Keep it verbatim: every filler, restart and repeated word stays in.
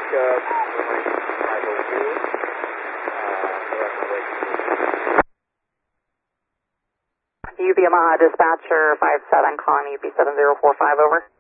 pickup, five oh two. U B Yamaha dispatcher five seven calling U B seven zero four five, over.